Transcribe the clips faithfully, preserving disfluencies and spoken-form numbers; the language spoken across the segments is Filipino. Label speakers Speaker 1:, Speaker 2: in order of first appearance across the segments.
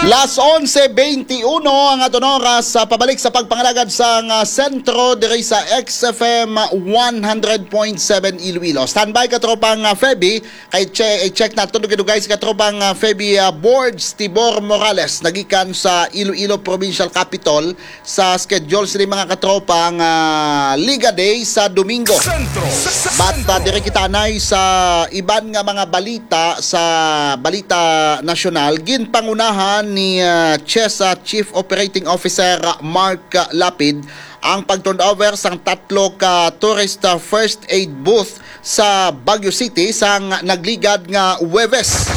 Speaker 1: Las onse twenty-one ang aton oras sa pabalik sa pagpangalagad sa uh, sentro diri sa X F M one hundred point seven Iloilo. Standby ka tropang uh, Feby kay che check naton dugay sa tropang uh, Feby uh, Boards Tibor Morales nagikan sa Iloilo Provincial Capital sa schedule sila mga katropang uh, Liga Day sa Domingo. Bata diri kita nay sa iban nga mga balita sa balita nasyonal ginpangunahan ni uh, CHESA Chief Operating Officer Mark uh, Lapid ang pag-turnover sang tatlo ka tourist uh, first aid booth sa Baguio City sang nagligad nga Huwebes.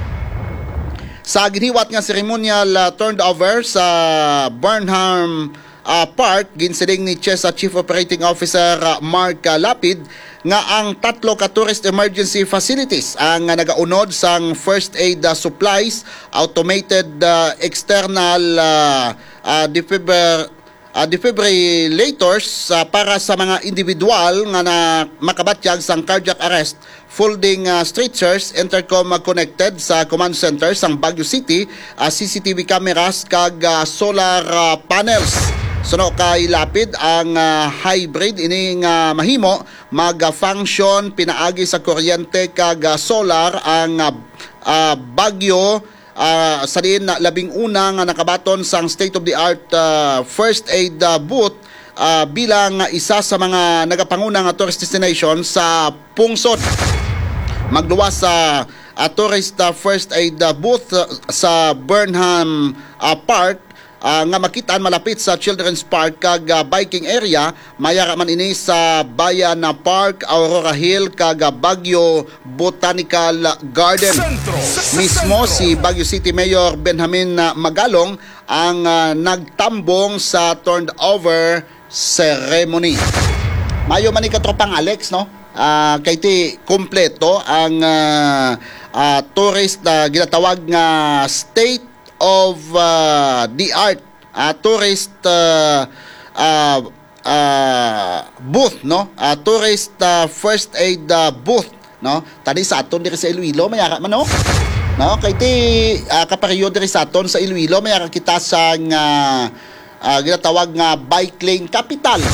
Speaker 1: Sa giniwat nga ceremonial uh, turnover sa Burnham uh, Park, ginsiling ni CHESA Chief Operating Officer uh, Mark uh, Lapid nga ang tatlo ka tourist emergency facilities ang uh, nagaunod sang first aid uh, supplies, automated uh, external uh, uh, defibr uh, defibrillators uh, para sa mga individual nga na makabatyag sang cardiac arrest, folding uh, stretchers, intercom uh, connected sa command center sang Baguio City, uh, C C T V cameras kag uh, solar uh, panels. Suno kay Lapid ang uh, hybrid ining uh, mahimo mag-function pinaagi sa kuryente kag uh, solar ang uh, uh, Baguio uh, sa din uh, labing una nga nakabaton sang state-of-the-art uh, first aid uh, booth uh, bilang uh, isa sa mga nagapangunang uh, tourist destination sa pungsod. Magluwas sa uh, tourist uh, first aid uh, booth uh, sa Burnham uh, Park Uh, nga makitaan malapit sa Children's Park kag uh, biking area, mayara man ini sa Bayan Park, Aurora Hill kag uh, Baguio Botanical Garden. Sentro, Mismo sentro. Si Baguio City Mayor Benjamin uh, Magalong ang uh, nagtambong sa turnover ceremony. Mayo man ni katropang Alex, no? Uh, kay ti kompleto ang uh, uh, tourist na uh, ginatawag nga state of uh, the art uh, tourist uh, uh, uh, booth, no, uh, tourist uh, first aid uh, booth, no, tani sa aton diri sa Iloilo mayara man, no, no kay ti uh, kapareho diri sa aton sa Iloilo mayara kita sang uh, uh, ginatawag nga bike lane capital.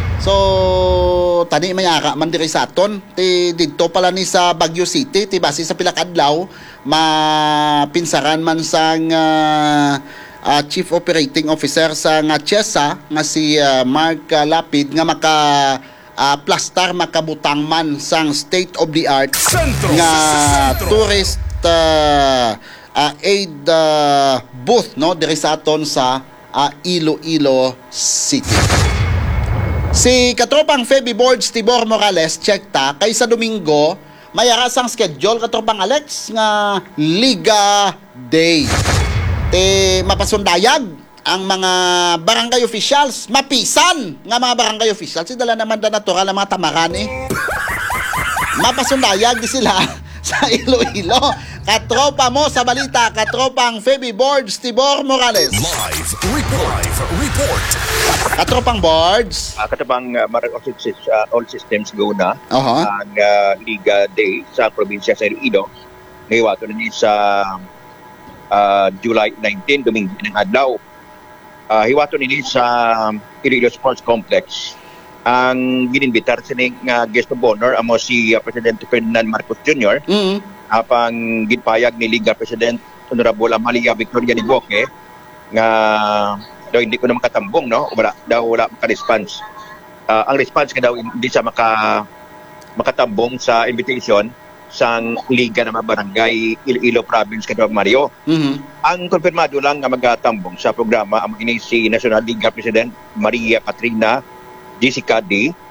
Speaker 1: So tani mayara man diri sa aton ti didto pala ni sa Baguio City ti base sa pila ka adlaw mapinsaran man sang uh, uh, Chief Operating Officer sa nga CHESA nga si uh, Mark uh, Lapid nga maka uh, plastar makabutang man sang state of the art Centro, nga Centro. tourist uh, uh, aid uh, booth, no, diri sa aton sa uh, Iloilo City. Si katropang Feby Boards Tibor Morales check ta kay sa Domingo mayara sang schedule katropang Alex nga Liga Day. Te mapasundayag ang mga barangay officials, mapisan nga mga barangay officials, sidala naman da natural ang mga tamaran eh. Mapasundayag di sila sa Iloilo. Katropa mo sa balita, katropang Feby Boards Tibor Morales.
Speaker 2: Live report. Live report.
Speaker 1: Katropang Boards.
Speaker 3: Uh, katapang uh, Marag uh, All Systems go na
Speaker 1: uh-huh.
Speaker 3: ang uh, Liga Day sa probinsya sa Iloilo. Ngayon na niya sa uh, July nineteenth, Domingo ng adlaw. Uh, hiwato nila sa Iloilo Sports Complex. Ang gininbitar sa ning uh, guest of honor amo si uh, Presidente Ferdinand Marcos Junior
Speaker 1: Mm-hmm.
Speaker 3: Apang ginpayag ni Liga President Honorable Amalia Victoria Niboque nga daw hindi ko na makatambong, no? Wala, daw wala maka-response. Uh, ang response ka daw hindi siya maka, makatambong sa invitation sa Liga ng mga Barangay Iloilo Province Cataguac Mario.
Speaker 1: Mm-hmm.
Speaker 3: Ang konfirmado lang nga magatambong sa programa ang ini si National Liga President Maria Patrina Jessica D.